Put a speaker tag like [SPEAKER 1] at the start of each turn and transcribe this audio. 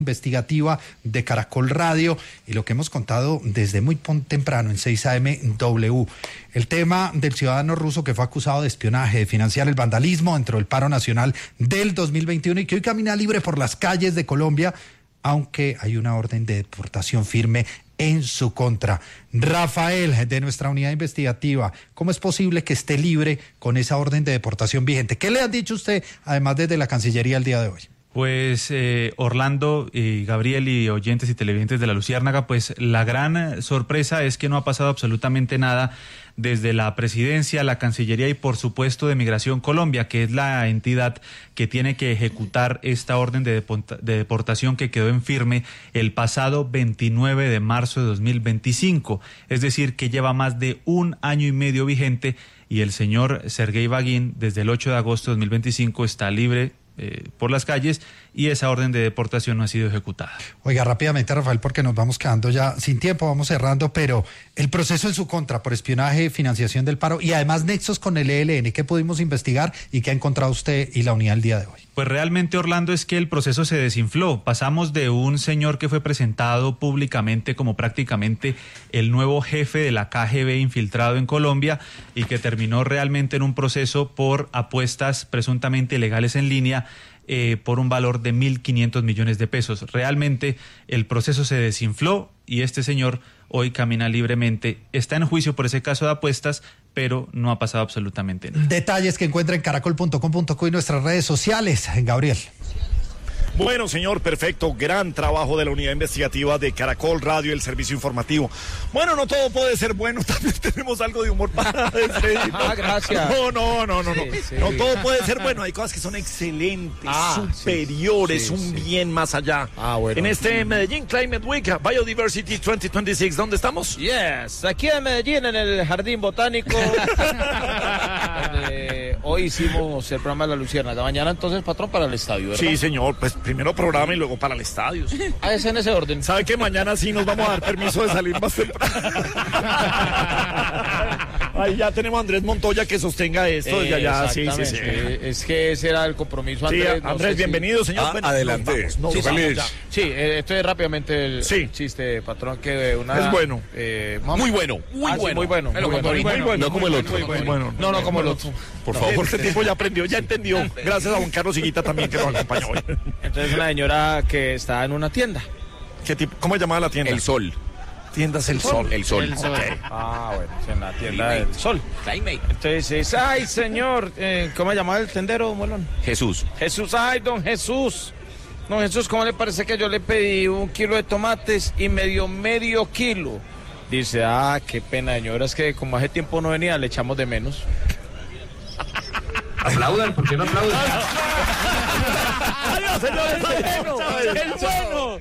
[SPEAKER 1] Investigativa de Caracol Radio y lo que hemos contado desde muy temprano en 6am el tema del ciudadano ruso que fue acusado de espionaje, de financiar el vandalismo dentro del paro nacional del 2021 y que hoy camina libre por las calles de Colombia, aunque hay una orden de deportación firme en su contra. Rafael, de nuestra unidad investigativa, ¿cómo es posible que esté libre con esa orden de deportación vigente? ¿Qué le han dicho usted, además desde la Cancillería el día de hoy?
[SPEAKER 2] Pues Orlando y Gabriel y oyentes y televidentes de La Luciérnaga, pues la gran sorpresa es que no ha pasado absolutamente nada desde la presidencia, la Cancillería y por supuesto de Migración Colombia, que es la entidad que tiene que ejecutar esta orden de deportación que quedó en firme el pasado 29 de marzo de 2025, es decir, que lleva más de 1 año y medio vigente y el señor Sergei Vaguin desde el 8 de agosto de 2025 está libre por las calles y esa orden de deportación no ha sido ejecutada.
[SPEAKER 1] Oiga, rápidamente, Rafael, porque nos vamos quedando ya sin tiempo, vamos cerrando, pero el proceso en su contra por espionaje, financiación del paro y además nexos con el ELN, ¿qué pudimos investigar y qué ha encontrado usted y la unidad el día de hoy?
[SPEAKER 2] Pues realmente, Orlando, es que el proceso se desinfló. Pasamos de un señor que fue presentado públicamente como prácticamente el nuevo jefe de la KGB infiltrado en Colombia y que terminó realmente en un proceso por apuestas presuntamente ilegales en línea por un valor de 1.500 millones de pesos. Realmente el proceso se desinfló y este señor hoy camina libremente. Está en juicio por ese caso de apuestas, pero no ha pasado absolutamente nada.
[SPEAKER 1] Detalles que encuentra en caracol.com.co y nuestras redes sociales. Gabriel.
[SPEAKER 3] Bueno, señor, perfecto. Gran trabajo de la unidad investigativa de Caracol Radio, el servicio informativo. Bueno, no todo puede ser bueno, también tenemos algo de humor para despedirnos.
[SPEAKER 4] Gracias.
[SPEAKER 3] No.
[SPEAKER 4] Sí.
[SPEAKER 3] No todo puede ser bueno, hay cosas que son excelentes, superiores, un bien más allá.
[SPEAKER 4] Bueno.
[SPEAKER 3] En este Medellín Climate Week, Biodiversity 2026, ¿dónde estamos?
[SPEAKER 4] Yes, aquí en Medellín, en el Jardín Botánico. Hoy hicimos el programa de La Luciérnaga. Mañana entonces, patrón, para el estadio, ¿verdad?
[SPEAKER 3] Sí, señor, pues primero programa y luego para el estadio.
[SPEAKER 4] Es en ese orden.
[SPEAKER 3] ¿Sabe que mañana sí nos vamos a dar permiso de salir más temprano? Ahí ya tenemos a Andrés Montoya que sostenga esto. Sí.
[SPEAKER 4] Es que ese era el compromiso, Andrés.
[SPEAKER 3] Sí, Andrés, bienvenido, señor. Bueno,
[SPEAKER 5] adelante.
[SPEAKER 4] Esto es rápidamente el chiste, patrón, que
[SPEAKER 3] es bueno.
[SPEAKER 5] Muy bueno.
[SPEAKER 4] Muy bueno.
[SPEAKER 5] No como el otro.
[SPEAKER 4] No como el otro.
[SPEAKER 5] Por favor.
[SPEAKER 3] Este tipo ya aprendió, ya entendió. Gracias a Juan Carlos Higuita también que nos acompañó hoy.
[SPEAKER 4] Entonces una señora que está en una tienda.
[SPEAKER 3] ¿Qué tipo? ¿Cómo se llamaba la tienda?
[SPEAKER 5] El Sol.
[SPEAKER 3] Tiendas El Sol.
[SPEAKER 5] El Sol.
[SPEAKER 4] Okay. Bueno, en la tienda del Sol. Entonces es, ay, señor, ¿cómo se llamaba el tendero, Molón?
[SPEAKER 5] Jesús,
[SPEAKER 4] don Jesús. Don Jesús, ¿cómo le parece que yo le pedí 1 kilo de tomates y me dio medio kilo? Dice, qué pena, señora, es que como hace tiempo no venía, le echamos de menos.
[SPEAKER 6] Aplaudan, ¿por qué no aplaudan?
[SPEAKER 3] Adiós, señores.
[SPEAKER 4] ¡El bueno!